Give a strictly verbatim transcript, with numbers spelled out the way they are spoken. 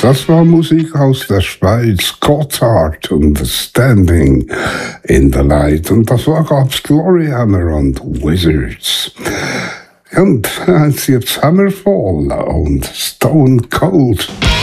Das war Musik aus der Schweiz, Gotthard und Standing in the Light. Und davor gab's Gloryhammer und Wizards. Und jetzt Hammerfall und Stone Cold.